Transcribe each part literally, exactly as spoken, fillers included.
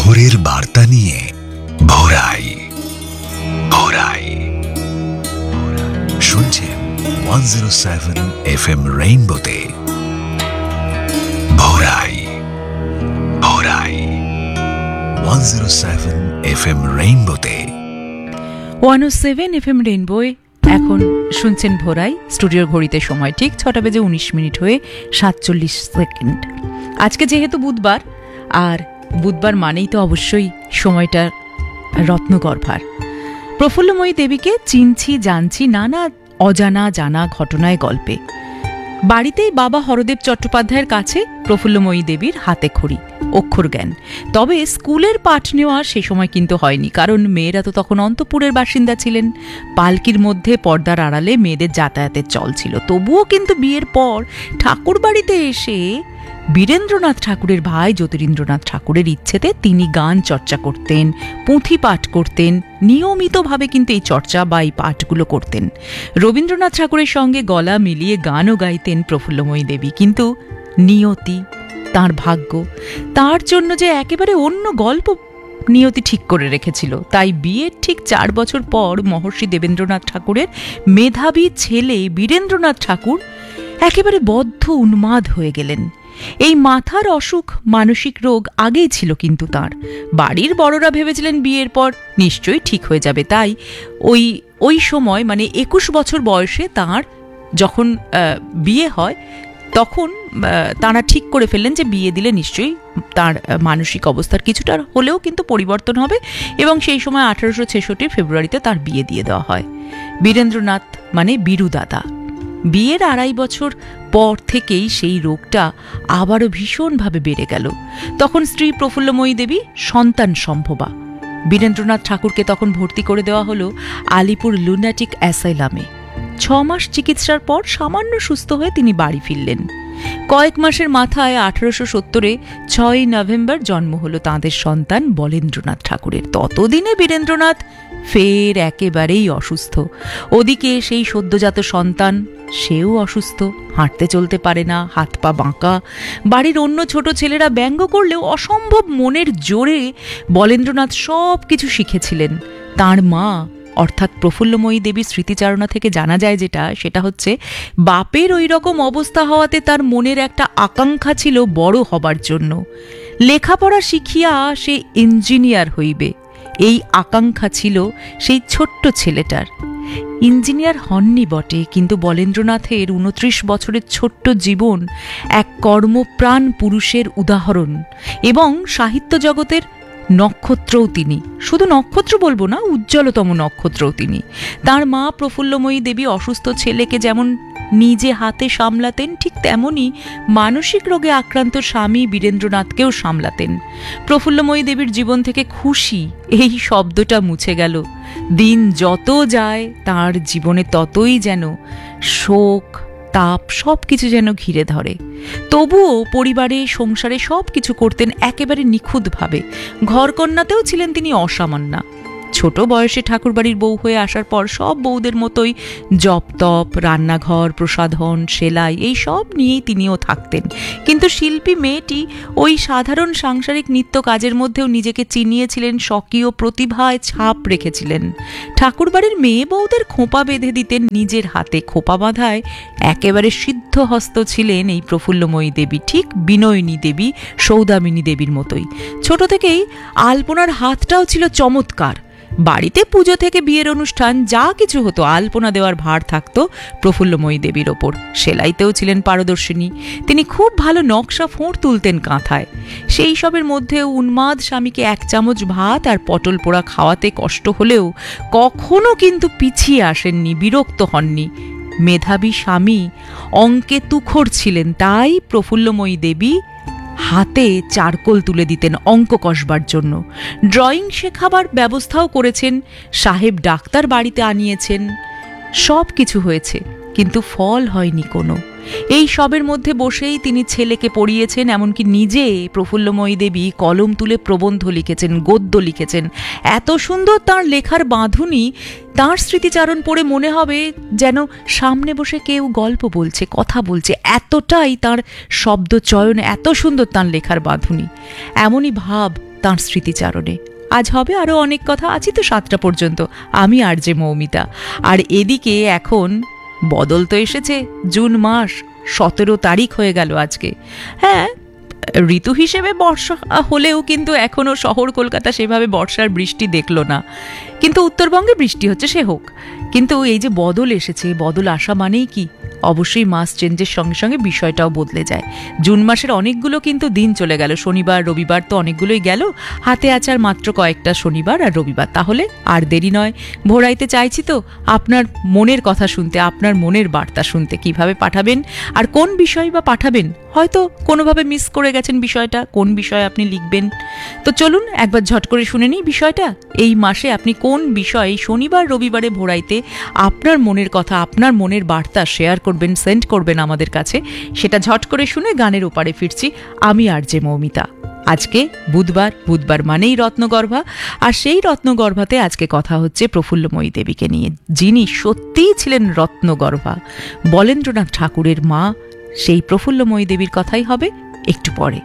ভোরের বার্তা নিয়ে ভোরাই ভোরাই শুনছেন one zero seven F M রেইনবোতে ভোরাই ভোরাই one zero seven F M রেইনবোতে one ও সেভেন এফ এম রেইনবোয় এখন শুনছেন ভোরাই। স্টুডিওর ঘড়িতে সময় ঠিক ছটা বেজে উনিশ মিনিট হয়ে সাতচল্লিশ সেকেন্ড। আজকে যেহেতু বুধবার, আর বুধবার মানেই তো অবশ্যই সময়টা রত্নগর্ভার। প্রফুল্লময়ী দেবীকে চিনছি জানছি নানা অজানা জানা ঘটনায় গল্পে। বাড়িতেই বাবা হরদেব চট্টোপাধ্যায়ের কাছে প্রফুল্লময়ী দেবীর হাতে খড়ি, অক্ষর জ্ঞান। তবে স্কুলের পাঠ নেওয়া সে সময় কিন্তু হয়নি, কারণ মেয়েরা তো তখন অন্তঃপুরের বাসিন্দা ছিলেন। পালকির মধ্যে পর্দার আড়ালে মেয়েদের যাতায়াতের চল ছিল। তবুও কিন্তু বিয়ের পর ঠাকুর বাড়িতে এসে বীরেন্দ্রনাথ ঠাকুরের ভাই জ্যোতিরিন্দ্রনাথ ঠাকুরের ইচ্ছেতে তিনি গান চর্চা করতেন, পুঁথি পাঠ করতেন। নিয়মিতভাবে কিন্তু এই চর্চা বা এই পাঠগুলো করতেন। রবীন্দ্রনাথ ঠাকুরের সঙ্গে গলা মিলিয়ে গানও গাইতেন প্রফুল্লময়ী দেবী। কিন্তু নিয়তি, তার ভাগ্য, তার জন্য যে একেবারে অন্য গল্প নিয়তি ঠিক করে রেখেছিল। তাই বিয়ের ঠিক চার বছর পর মহর্ষি দেবেন্দ্রনাথ ঠাকুরের মেধাবী ছেলে বীরেন্দ্রনাথ ঠাকুর একেবারে বদ্ধ উন্মাদ হয়ে গেলেন। এই মাথার অসুখ, মানসিক রোগ আগেই ছিল, কিন্তু তার বাড়ির বড়রা ভেবেছিলেন বিয়ের পর নিশ্চয়ই ঠিক হয়ে যাবে। তাই ওই ওই সময় মানে একুশ বছর বয়সে তার যখন বিয়ে হয়, তখন তারা ঠিক করে ফেললেন যে বিয়ে দিলে নিশ্চয়ই তার মানসিক অবস্থার কিছুটা হলেও কিন্তু পরিবর্তন হবে। এবং সেই সময় আঠারোশো ছেষট্টির ফেব্রুয়ারিতে তার বিয়ে দিয়ে দেওয়া হয়। বীরেন্দ্রনাথ মানে বীরুদাদা। বিয়ের আড়াই বছর পর থেকেই সেই রোগটা আবারও ভীষণভাবে বেড়ে গেল। তখন স্ত্রী প্রফুল্লময়ী দেবী সন্তান সম্ভবা। বীরেন্দ্রনাথ ঠাকুরকে তখন ভর্তি করে দেওয়া হলো আলিপুর লুনাটিক অ্যাসাইলামে। ছ মাস চিকিৎসার পর সামান্য সুস্থ হয়ে তিনি বাড়ি ফিরলেন। কয়েক মাসের মাথায় আঠারোশো সত্তরে ছয়ই নভেম্বর জন্ম হলো তাঁদের সন্তান বলেন্দ্রনাথ ঠাকুরের। ততদিনে বীরেন্দ্রনাথ ফের একেবারেই অসুস্থ। ওদিকে সেই সদ্যজাত সন্তান, সেও অসুস্থ, হাঁটতে চলতে পারে না, হাত পা বাঁকা। বাড়ির অন্য ছোট ছেলেরা ব্যঙ্গ করলেও অসম্ভব মনের জোরে বলেন্দ্রনাথ সব কিছু শিখেছিলেন। তাঁর মা অর্থাৎ প্রফুল্লময়ী দেবীর স্মৃতিচারণা থেকে জানা যায় যেটা, সেটা হচ্ছে বাপের ওই রকম অবস্থা হওয়াতে তার মনের একটা আকাঙ্ক্ষা ছিল বড় হবার জন্য। লেখাপড়া শিখিয়া সে ইঞ্জিনিয়ার হইবে, এই আকাঙ্ক্ষা ছিল সেই ছোট্ট ছেলেটার। ইঞ্জিনিয়ার হননি বটে, কিন্তু বলেন্দ্রনাথের উনত্রিশ বছরের ছোট্ট জীবন এক কর্মপ্রাণ পুরুষের উদাহরণ। এবং সাহিত্য জগতের নক্ষত্রও তিনি। শুধু নক্ষত্র বলবো না, উজ্জ্বলতম নক্ষত্রও তিনি। তার মা প্রফুল্লময়ী দেবী অসুস্থ ছেলেকে যেমন নিজে হাতে সামলাতেন, ঠিক তেমনি মানসিক রোগে আক্রান্ত স্বামী বীরেন্দ্রনাথকেও সামলাতেন। প্রফুল্লময়ী দেবীর জীবন থেকে খুশি এই শব্দটা মুছে গেল। দিন যত যায় তার জীবনে ততই যেন শোক, তাপ সব কিছু যেন ঘিরে ধরে। তবুও পরিবারে সংসারে সব কিছু করতেন একেবারে নিখুঁতভাবে। ঘরকন্যাতেও ছিলেন তিনি অসামান্যা। ছোট বয়সে ঠাকুরবাড়ির বউ হয়ে আসার পর সব বউদের মতোই জপ তপ, রান্নাঘর, প্রসাধন, সেলাই এই সব নিয়েই তিনিও থাকতেন। কিন্তু শিল্পী মেয়েটি ওই সাধারণ সাংসারিক নিত্য কাজের মধ্যেও নিজেকে চিনিয়েছিলেন, স্বকীয় প্রতিভায় ছাপ রেখেছিলেন। ঠাকুরবাড়ির মেয়ে বউদের খোঁপা বেঁধে দিতেন নিজের হাতে। খোঁপা বাঁধায় একেবারে সিদ্ধহস্ত ছিলেন এই প্রফুল্লময়ী দেবী, ঠিক বিনয়িনী দেবী, সৌদামিনী দেবীর মতোই। ছোট থেকেই আলপনার হাতটাও ছিল চমৎকার। বাড়িতে পুজো থেকে বিয়ের অনুষ্ঠান যা কিছু হতো, আলপনা দেওয়ার ভার থাকতো প্রফুল্লময়ী দেবীর ওপর। সেলাইতেও ছিলেন পারদর্শিনী। তিনি খুব ভালো নকশা ফোঁড় তুলতেন কাঁথায়। সেই সবের মধ্যেও উন্মাদ স্বামীকে এক চামচ ভাত আর পটল পোড়া খাওয়াতে কষ্ট হলেও কখনো কিন্তু পিছিয়ে আসেননি, বিরক্ত হননি। মেধাবী স্বামী অঙ্কে তুখোড় ছিলেন, তাই প্রফুল্লময়ী দেবী হাতে চারকোল তুলে দিতেন অঙ্ক কষবার জন্য। ড্রয়িং শেখাবার ব্যবস্থাও করেছেন, সাহেব ডাক্তার বাড়িতে আনিয়েছেন, সব কিছু হয়েছে। কিন্তু ফল হয়নি কোনো। এই সবের মধ্যে বসেই তিনি ছেলেকে পড়িয়েছেন, এমনকি নিজে প্রফুল্লময়ী দেবী কলম তুলে প্রবন্ধ লিখেছেন, গদ্য লিখেছেন। এত সুন্দর তাঁর লেখার বাঁধুনি, তাঁর স্মৃতিচারণ পড়ে মনে হবে যেন সামনে বসে কেউ গল্প বলছে, কথা বলছে। এতটাই তাঁর শব্দ চয়ন, এত সুন্দর তাঁর লেখার বাঁধুনি, এমনই ভাব তাঁর স্মৃতিচারণে। আজ হবে আরও অনেক কথা, আছি তো সাতটা পর্যন্ত। আমি আর যে মৌমিতা। আর এদিকে এখন বদল তো এসেছে, জুন মাস, সতেরো তারিখ হয়ে গেল আজকে। হ্যাঁ, ঋতু হিসেবে বর্ষা হলেও কিন্তু এখনও শহর কলকাতা সেভাবে বর্ষার বৃষ্টি দেখলো না, কিন্তু উত্তরবঙ্গে বৃষ্টি হচ্ছে, সে হোক। কিন্তু এই যে বদল এসেছে, বদল আসা মানেই কি, অবশ্যই মাস চেঞ্জের সঙ্গে সঙ্গে বিষয়টাও বদলে যায়। জুন মাসের অনেকগুলো কিন্তু দিন চলে গেল, শনিবার রবিবার তো অনেকগুলোই গেল, হাতে আছে আর মাত্র কয়েকটা শনিবার আর রবিবার। তাহলে আর দেরি নয়, ভোরাইতে চাইছি তো আপনার মনের কথা শুনতে, আপনার মনের বার্তা শুনতে। কিভাবে পাঠাবেন আর কোন বিষয় বা পাঠাবেন, হয়তো কোনোভাবে মিস করে গেছেন বিষয়টা, কোন বিষয়ে আপনি লিখবেন। তো চলুন একবার ঝট করে শুনে নিই বিষয়টা। এই মাসে আপনি কোন বিষয়ে শনিবার রবিবারে ভোরাইতে আপনার মনের কথা, আপনার মনের বার্তা শেয়ার করবেন, সেন্ড করবেন আমাদের কাছে, সেটা ঝট করে শুনে গানের ওপারে ফিরছি আমি আর যে মৌমিতা। আজকে বুধবার, বুধবার মানেই রত্নগর্ভা, আর সেই রত্নগর্ভাতে আজকে কথা হচ্ছে প্রফুল্লময়ী দেবীকে নিয়ে, যিনি সত্যিই ছিলেন রত্নগর্ভা, বলেন্দ্রনাথ ঠাকুরের মা। সেই প্রফুল্লময়ী দেবীর কথাই হবে একটু পরে।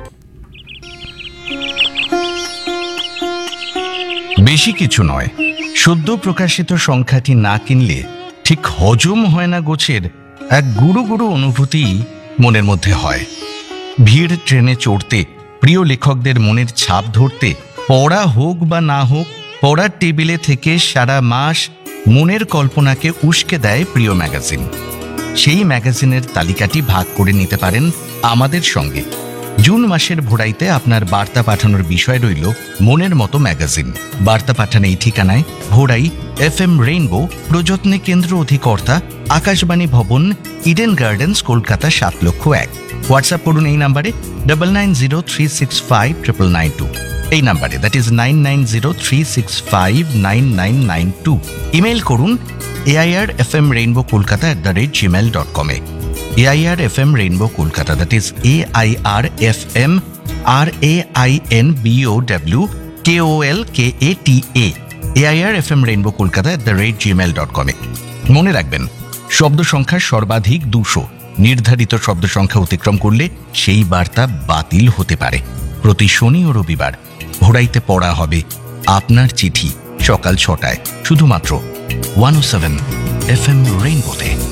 বেশি কিছু নয়, সদ্য প্রকাশিত সংখ্যাটি না কিনলে ঠিক হজম হয় না গোছের এক গুরু গুরু অনুভূতি মনের মধ্যে হয়। ভিড় ট্রেনে চড়তে, প্রিয় লেখকদের মনের ছাপ ধরতে, পড়া হোক বা না হোক, পড়ার টেবিলে থেকে সারা মাস মনের কল্পনাকে উস্কে দেয় প্রিয় ম্যাগাজিন। সেই ম্যাগাজিনের তালিকাটি ভাগ করে নিতে পারেন আমাদের সঙ্গে। জুন মাসের ভোরাইতে আপনার বার্তা পাঠানোর বিষয় রইল মনের মতো ম্যাগাজিন। বার্তা পাঠান এই ঠিকানায়: ভোরাই, এফ এম রেইনবো, প্রযত্নে কেন্দ্র অধিকর্তা, আকাশবাণী ভবন, ইডেন গার্ডেন্স, কলকাতা সাত লক্ষ এক। হোয়াটসঅ্যাপ করুন এই নাম্বারে double nine zero three six five triple nine two, এই নাম্বারে, that is nine nine zero three six five nine nine nine two. Email করুন AIR F M rainbow Kolkata at the rate Gmail dot কমে। AIR F M rainbow Kolkata, that is A I R F M R A I N B O W K O L K A T A, AIR F M rainbow Kolkata at the rate Gmail dot কমে। মনে রাখবেন, শব্দ সংখ্যা সর্বাধিক দুশো। নির্ধারিত শব্দ সংখ্যা অতিক্রম করলে সেই বার্তা বাতিল হতে পারে। প্রতি শনি ও রবিবার ভোরাইতে পড়া হবে আপনার চিঠি সকাল ছটায়, শুধুমাত্র ওয়ান ও সেভেন এফ এম রেইনবোতে।